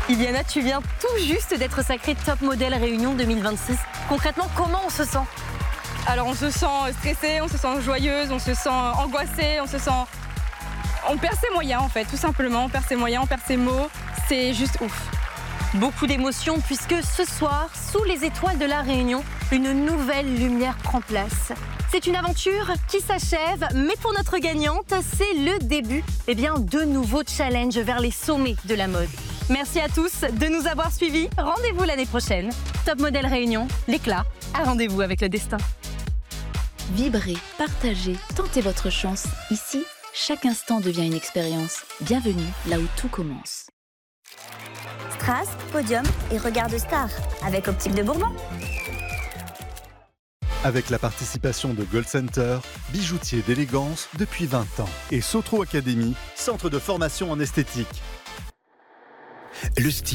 Iliana, tu viens tout juste d'être sacrée Top Model Réunion 2026. Concrètement, comment on se sent? Alors on se sent stressée, on se sent joyeuse, on se sent angoissée, on perd ses moyens en fait, tout simplement. On perd ses moyens, on perd ses mots. C'est juste ouf. Beaucoup d'émotions puisque ce soir, sous les étoiles de la Réunion, une nouvelle lumière prend place. C'est une aventure qui s'achève, mais pour notre gagnante, c'est le début de nouveaux challenges vers les sommets de la mode. Merci à tous de nous avoir suivis. Rendez-vous l'année prochaine. Top Model Réunion, l'éclat, à rendez-vous avec le destin. Vibrez, partagez, tentez votre chance. Ici, chaque instant devient une expérience. Bienvenue là où tout commence. Strass, Podium et Regard de Star avec Optique de Bourbon. Avec la participation de Gold Center, bijoutier d'élégance depuis 20 ans, et Sotro Academy, centre de formation en esthétique. Le style